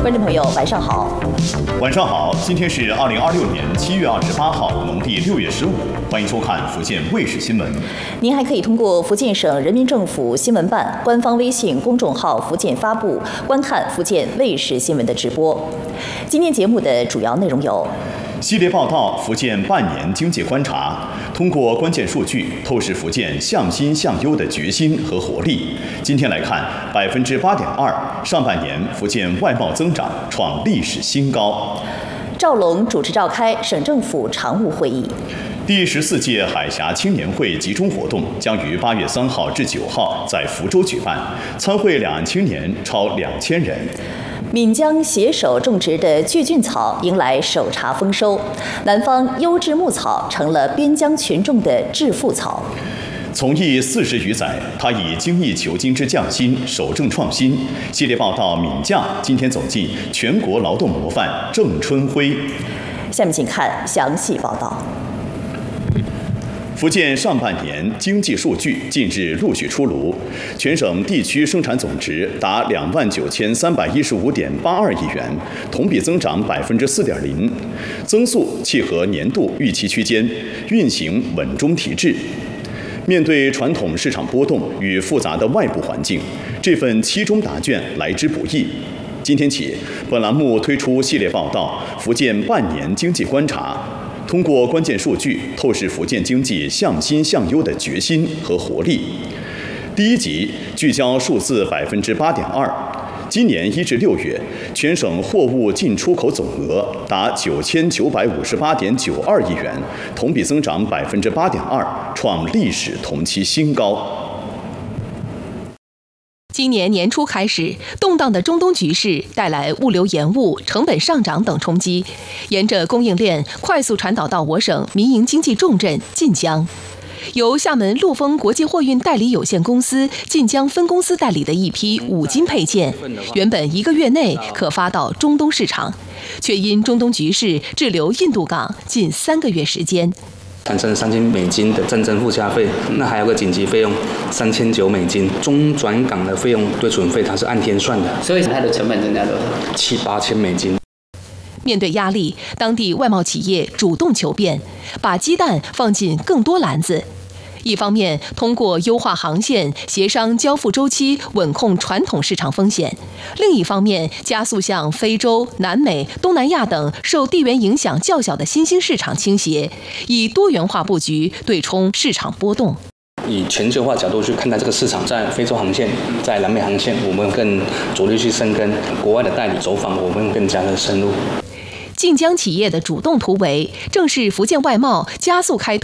观众朋友，晚上好。 晚上好，今天是2026年7月28号，农历6月15，欢迎收看福建卫视新闻。 您还可以通过福建省人民政府新闻办官方微信公众号“福建发布”观看福建卫视新闻的直播。今天节目的主要内容有： 系列报道福建半年经济观察，通过关键数据透视福建向新向优的决心和活力。今天来看8.2%，上半年福建外贸增长创历史新高。 赵龙主持召开省政府常务会议。 第14届海峡青年会集中活动将于8月3号至9号在福州举办，参会两岸青年超2000人。 闽江携手种植的巨菌草迎来首茬丰收，南方优质牧草成了边疆群众的致富草。 从艺40余载，他以精益求精之匠心守正创新。系列报道闽匠今天走进全国劳动模范郑春辉。 下面请看详细报道。 福建上半年经济数据近日陆续出炉，全省地区生产总值达29315.82亿元，同比增长4.0%，增速契合年度预期区间，运行稳中提质。面对传统市场波动与复杂的外部环境，这份期中答卷来之不易。今天起，本栏目推出系列报道《福建半年经济观察》，通过关键数据透视福建经济向新向优的决心和活力。第一集聚焦数字8.2%。今年1至6月，全省货物进出口总额达9958.92亿元，同比增长8.2%，创历史同期新高。 今年年初开始，动荡的中东局势带来物流延误、成本上涨等冲击，沿着供应链快速传导到我省民营经济重镇晋江。由厦门陆丰国际货运代理有限公司晋江分公司代理的一批5金配件，原本1个月内可发到中东市场，却因中东局势滞留印度港近3个月时间。 产生3000美金的战争附加费，那还有个紧急费用3900美金，中转港的费用对存费它是按天算的， 所以它的成本增加多少 ？7、8千美金。 面对压力，当地外贸企业主动求变，把鸡蛋放进更多篮子。一方面，通过优化航线、协商交付周期，稳控传统市场风险；另一方面，加速向非洲、南美、东南亚等受地缘影响较小的新兴市场倾斜，以多元化布局对冲市场波动。 以全球化角度去看待这个市场，在非洲航线、在南美航线，我们更着力去深耕；国外的代理走访，我们更加的深入。 晋江企业的主动突围，正是福建外贸加速开拓